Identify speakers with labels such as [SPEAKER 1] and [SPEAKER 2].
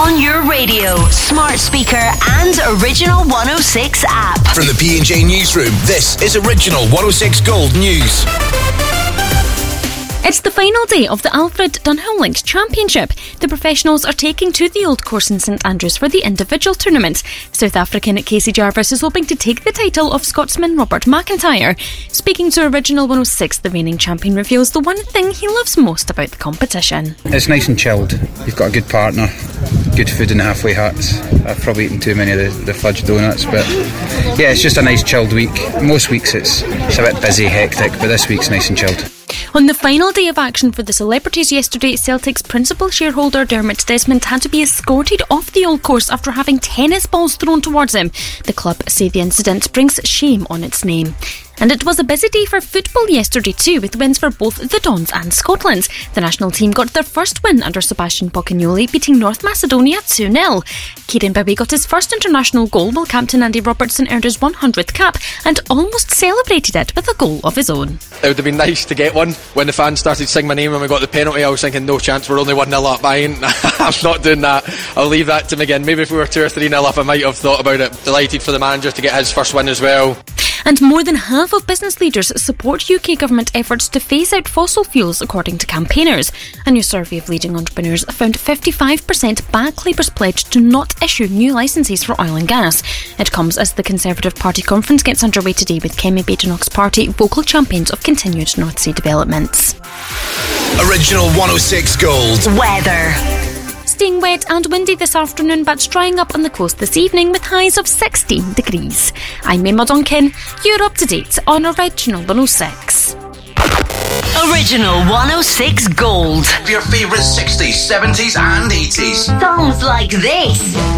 [SPEAKER 1] On your radio, smart speaker and Original 106 app.
[SPEAKER 2] From the P&J Newsroom, this is Original 106 Gold News.
[SPEAKER 3] It's the final day of the Alfred Dunhill Links Championship. The professionals are taking to the Old Course in St Andrews for the individual tournament. South African Casey Jarvis is hoping to take the title of Scotsman Robert McIntyre. Speaking to Original 106, the reigning champion reveals the one thing he loves most about the competition.
[SPEAKER 4] It's nice and chilled. You've got a good partner, good food in the halfway huts. I've probably eaten too many of the fudge donuts, but yeah, it's just a nice chilled week. Most weeks it's a bit busy, hectic, but this week's nice and chilled.
[SPEAKER 3] On the final day of action for the celebrities yesterday, Celtic's principal shareholder Dermot Desmond had to be escorted off the Old Course after having tennis balls thrown towards him. The club say the incident brings shame on its name. And it was a busy day for football yesterday too, with wins for both the Dons and Scotland. The national team got their first win under Sebastian Boccagnoli, beating North Macedonia 2-0. Kieran Bowie got his first international goal, while captain Andy Robertson earned his 100th cap and almost celebrated it with a goal of his own.
[SPEAKER 5] It would have been nice to get one. When the fans started singing my name when we got the penalty, I was thinking, no chance, we're only 1-0 up. I'm not doing that. I'll leave that to him again. Maybe if we were 2 or 3-0 up, I might have thought about it. Delighted for the manager to get his first win as well.
[SPEAKER 3] And more than half of business leaders support UK government efforts to phase out fossil fuels, according to campaigners. A new survey of leading entrepreneurs found 55% back Labour's pledge to not issue new licences for oil and gas. It comes as the Conservative Party conference gets underway today, with Kemi Badenoch's party vocal champions of continued North Sea developments.
[SPEAKER 2] Original 106 Gold
[SPEAKER 1] Weather.
[SPEAKER 3] Staying wet and windy this afternoon, but drying up on the coast this evening with highs of 16 degrees. I'm Emma Duncan. You're up to date on Original 106.
[SPEAKER 1] Original 106 Gold.
[SPEAKER 2] Your favourite 60s, 70s and 80s.
[SPEAKER 1] Songs like this.